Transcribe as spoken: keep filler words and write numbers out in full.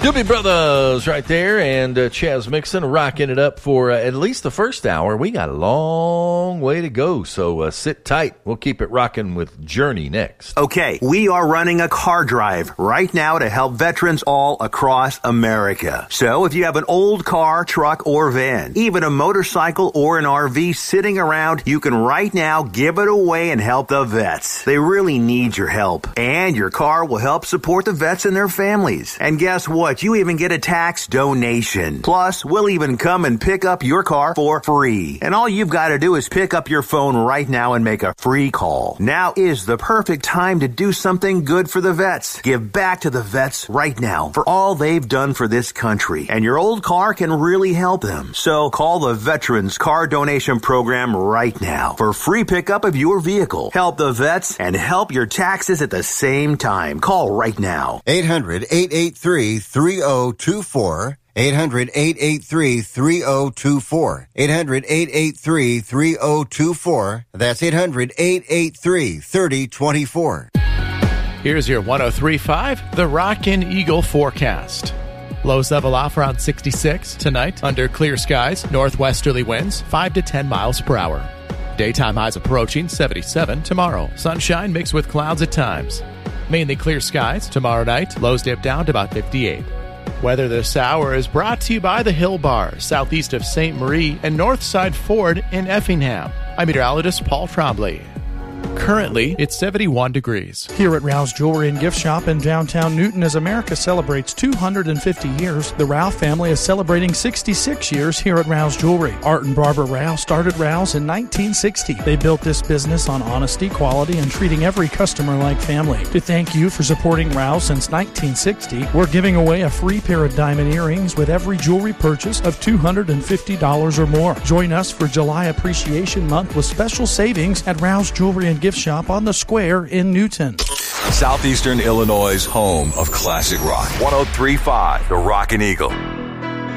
Doobie Brothers right there, and uh, Chaz Mixon rocking it up for uh, at least the first hour. We got a long way to go, so uh, sit tight. We'll keep it rocking with Journey next. Okay, we are running a car drive right now to help veterans all across America. So if you have an old car, truck, or van, even a motorcycle or an R V sitting around, you can right now give it away and help the vets. They really need your help. And your car will help support the vets and their families. And guess what? You even get a tax donation. Plus, we'll even come and pick up your car for free. And all you've got to do is pick up your phone right now and make a free call. Now is the perfect time to do something good for the vets. Give back to the vets right now for all they've done for this country. And your old car can really help them. So call the Veterans Car Donation Program right now for free pickup of your vehicle. Help the vets and help your taxes at the same time. Call right now. eight hundred, eight eight three, three oh two four. eight hundred, eight eight three, three oh two four. eight hundred, eight eight three, three oh two four. That's eight hundred, eight eight three, three oh two four. Here's your one oh three point five, the Rockin' Eagle forecast. Lows level off around sixty-six tonight under clear skies, northwesterly winds five to ten miles per hour. Daytime highs approaching seventy-seven tomorrow. Sunshine mixed with clouds at times. Mainly clear skies tomorrow night, lows dip down to about fifty-eight. Weather this hour is brought to you by the Hill Bar, southeast of Saint Marie and Northside Ford in Effingham. I'm meteorologist Paul Trombley. Currently, it's seventy-one degrees. Here at Rouse Jewelry and Gift Shop in downtown Newton, as America celebrates two hundred fifty years, the Rouse family is celebrating sixty-six years here at Rouse Jewelry. Art and Barbara Rouse started Rouse in nineteen sixty. They built this business on honesty, quality, and treating every customer like family. To thank you for supporting Rouse since nineteen sixty, we're giving away a free pair of diamond earrings with every jewelry purchase of two hundred fifty dollars or more. Join us for July Appreciation Month with special savings at Rouse Jewelry and Gift Shop on the Square in Newton. Southeastern Illinois' home of classic rock. one oh three point five, the Rockin' Eagle.